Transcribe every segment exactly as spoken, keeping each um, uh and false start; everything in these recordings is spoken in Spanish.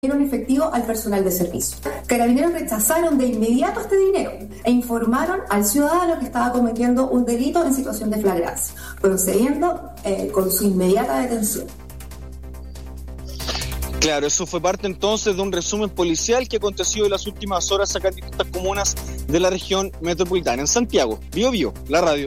en efectivo al personal de servicio. Carabineros rechazaron de inmediato este dinero e informaron al ciudadano que estaba cometiendo un delito en situación de flagrancia, procediendo eh, con su inmediata detención. Claro, eso fue parte entonces de un resumen policial que aconteció en las últimas horas acá en distintas comunas de la región metropolitana. En Santiago, Bio Bio, la radio.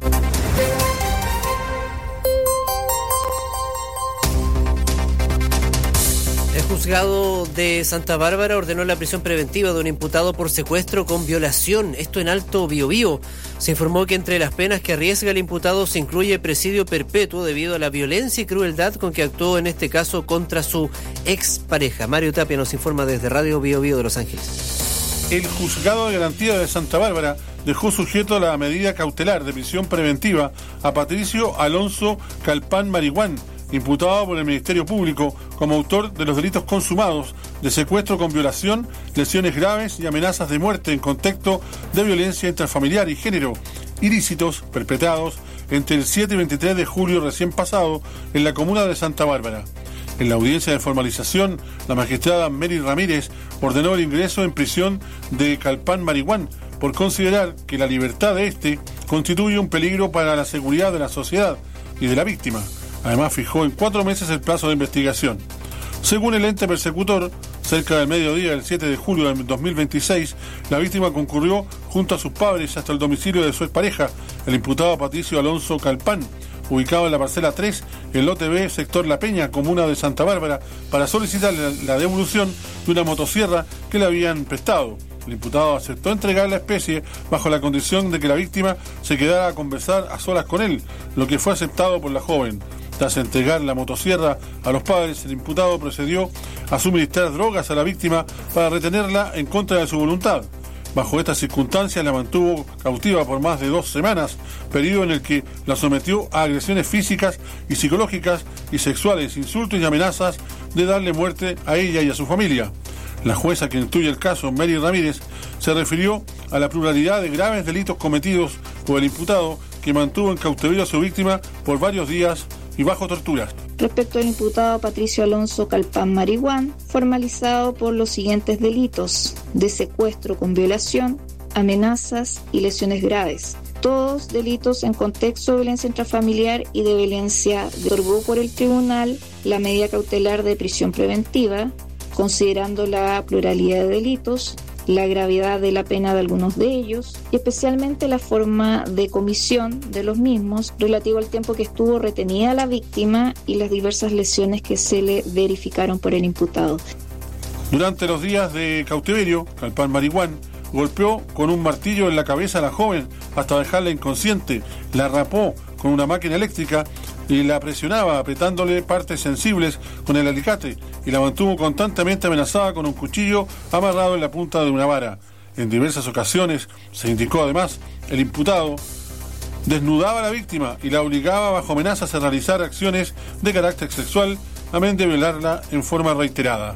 El juzgado de Santa Bárbara ordenó la prisión preventiva de un imputado por secuestro con violación, esto en Alto Biobío. Se informó que entre las penas que arriesga el imputado se incluye presidio perpetuo debido a la violencia y crueldad con que actuó en este caso contra su expareja. Mario Tapia nos informa desde Radio Biobío de Los Ángeles. El juzgado de garantía de Santa Bárbara dejó sujeto a la medida cautelar de prisión preventiva a Patricio Alonso Calpán Marihuán, imputado por el Ministerio Público como autor de los delitos consumados de secuestro con violación, lesiones graves y amenazas de muerte en contexto de violencia intrafamiliar y género, ilícitos perpetrados entre el siete y veintitrés de julio recién pasado en la comuna de Santa Bárbara. En la audiencia de formalización, la magistrada Mary Ramírez ordenó el ingreso en prisión de Calpán Marihuán por considerar que la libertad de este constituye un peligro para la seguridad de la sociedad y de la víctima. Además, fijó en cuatro meses el plazo de investigación. Según el ente persecutor, cerca del mediodía del siete de julio de dos mil veintiséis, la víctima concurrió junto a sus padres hasta el domicilio de su expareja, el imputado Patricio Alonso Calpán, ubicado en la parcela tres, el lote B, sector La Peña, comuna de Santa Bárbara, para solicitar la devolución de una motosierra que le habían prestado. El imputado aceptó entregar la especie bajo la condición de que la víctima se quedara a conversar a solas con él, lo que fue aceptado por la joven. Tras entregar la motosierra a los padres, el imputado procedió a suministrar drogas a la víctima para retenerla en contra de su voluntad. Bajo estas circunstancias la mantuvo cautiva por más de dos semanas, periodo en el que la sometió a agresiones físicas y psicológicas y sexuales, insultos y amenazas de darle muerte a ella y a su familia. La jueza que instruye el caso, Mary Ramírez, se refirió a la pluralidad de graves delitos cometidos por el imputado, que mantuvo en cautiverio a su víctima por varios días y bajo tortura. Respecto al imputado Patricio Alonso Calpán Marihuán, formalizado por los siguientes delitos: de secuestro con violación, amenazas y lesiones graves. Todos delitos en contexto de violencia intrafamiliar y de violencia. Otorgó por el tribunal la medida cautelar de prisión preventiva, considerando la pluralidad de delitos, la gravedad de la pena de algunos de ellos y especialmente la forma de comisión de los mismos relativo al tiempo que estuvo retenida la víctima y las diversas lesiones que se le verificaron por el imputado. Durante los días de cautiverio, Calpán Marihuán golpeó con un martillo en la cabeza a la joven hasta dejarla inconsciente, la rapó con una máquina eléctrica y la presionaba apretándole partes sensibles con el alicate y la mantuvo constantemente amenazada con un cuchillo amarrado en la punta de una vara. En diversas ocasiones, se indicó además, el imputado desnudaba a la víctima y la obligaba bajo amenazas a realizar acciones de carácter sexual, amén de violarla en forma reiterada.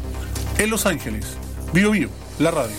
En Los Ángeles, Bio Bio, la radio.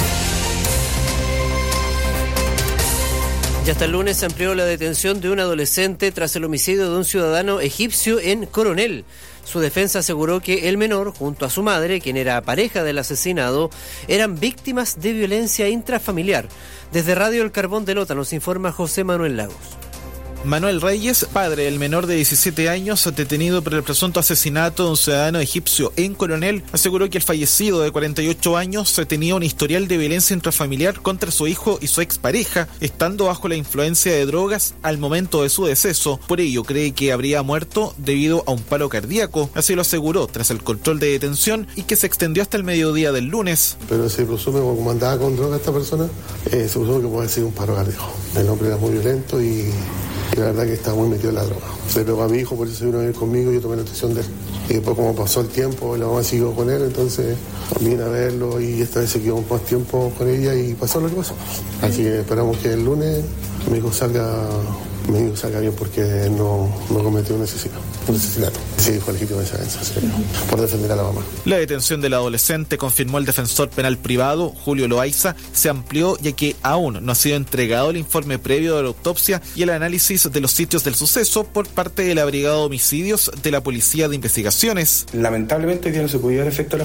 Y hasta el lunes se amplió la detención de un adolescente tras el homicidio de un ciudadano egipcio en Coronel. Su defensa aseguró que el menor, junto a su madre, quien era pareja del asesinado, eran víctimas de violencia intrafamiliar. Desde Radio El Carbón de Lota nos informa José Manuel Lagos. Manuel Reyes, padre del menor de diecisiete años detenido por el presunto asesinato de un ciudadano egipcio en Coronel, aseguró que el fallecido de cuarenta y ocho años tenía un historial de violencia intrafamiliar contra su hijo y su expareja, estando bajo la influencia de drogas al momento de su deceso. Por ello, cree que habría muerto debido a un paro cardíaco. Así lo aseguró tras el control de detención y que se extendió hasta el mediodía del lunes. Pero se presume, como andaba con droga esta persona, eh, se presume que puede ser un paro cardíaco. El hombre era muy violento y... y la verdad que estaba muy metido en la droga. Se pegó a mi hijo, por eso se vino a vivir conmigo y yo tomé la atención de él. Y después, como pasó el tiempo, la mamá siguió con él, entonces vine a verlo y esta vez se quedó más tiempo con ella y pasó lo que pasó. Así que esperamos que el lunes mi hijo salga, mi hijo salga bien porque no, no cometió un asesinato. Un asesinato. Sí, fue legítimo de defensa, sí, por defender a la mamá. La detención del adolescente, confirmó el defensor penal privado, Julio Loaiza, se amplió ya que aún no ha sido entregado el informe previo de la autopsia y el análisis de los sitios del suceso por parte de la Brigada de Homicidios de la Policía de Investigaciones. Lamentablemente ya no se podía dar efecto a la